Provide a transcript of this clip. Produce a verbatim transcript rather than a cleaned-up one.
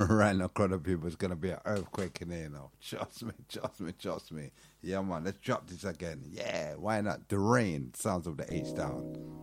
right now, crowd of people, it's gonna be an earthquake in there, you know. Trust me, trust me, trust me. Yeah, man, let's drop this again. Yeah, why not? The Rain, Sounds of the H Town.